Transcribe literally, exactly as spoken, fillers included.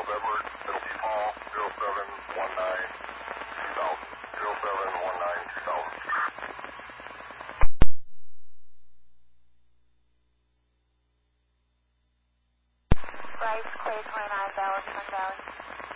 Edward, it'll be Paul, zero seven one nine two thousand. zero seven one nine two thousand. Bryce, Clay twenty-nine, Valley, Twin Valley.